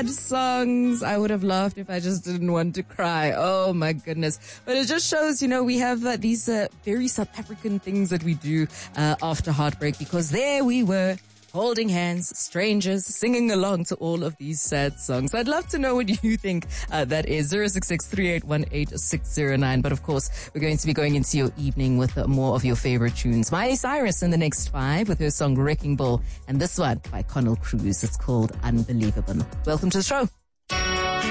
sad songs. I would have laughed if I just didn't want to cry. Oh my goodness. But it just shows, we have these very South African things that we do after heartbreak, because there we were, holding hands, strangers, singing along to all of these sad songs. I'd love to know what you think that is. 066-3818-609. But of course, we're going to be going into your evening with more of your favorite tunes. Miley Cyrus in the next 5 with her song Wrecking Ball. And this one by Connell Cruz. It's called Unbelievable. Welcome to the show.